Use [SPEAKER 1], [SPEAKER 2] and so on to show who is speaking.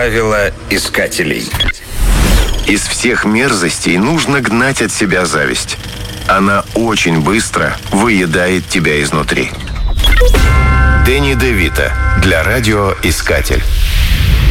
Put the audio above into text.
[SPEAKER 1] Правила искателей.
[SPEAKER 2] Из всех мерзостей нужно гнать от себя зависть. Она очень быстро выедает тебя изнутри. Дэнни де Вито для радиоискатель.